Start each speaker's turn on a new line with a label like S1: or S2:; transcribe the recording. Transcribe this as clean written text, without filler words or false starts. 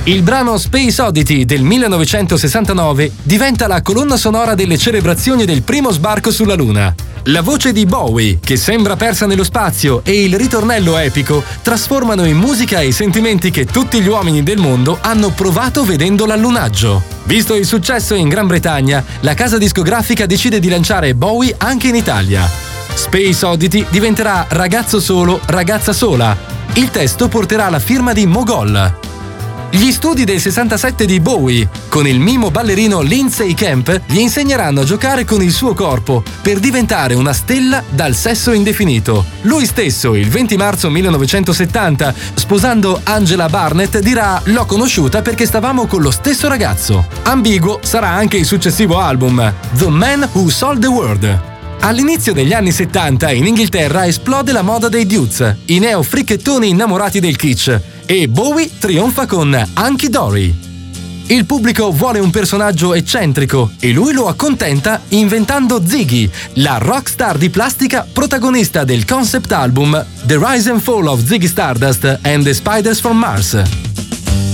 S1: Il brano Space Oddity del 1969 diventa la colonna sonora delle celebrazioni del primo sbarco sulla Luna. La voce di Bowie, che sembra persa nello spazio, e il ritornello epico trasformano in musica i sentimenti che tutti gli uomini del mondo hanno provato vedendo l'allunaggio. Visto il successo in Gran Bretagna, la casa discografica decide di lanciare Bowie anche in Italia. Space Oddity diventerà Ragazzo solo, ragazza sola. Il testo porterà la firma di Mogol. Gli studi del 67 di Bowie, con il mimo ballerino Lindsay Kemp, gli insegneranno a giocare con il suo corpo per diventare una stella dal sesso indefinito. Lui stesso, il 20 marzo 1970, sposando Angela Barnett, dirà: "L'ho conosciuta perché stavamo con lo stesso ragazzo". Ambiguo sarà anche il successivo album, The Man Who Sold the World. All'inizio degli anni 70 in Inghilterra esplode la moda dei dudes, i neo-fricchettoni innamorati del kitsch, e Bowie trionfa con Hunky Dory. Il pubblico vuole un personaggio eccentrico e lui lo accontenta inventando Ziggy, la rockstar di plastica protagonista del concept album The Rise and Fall of Ziggy Stardust and the Spiders from Mars.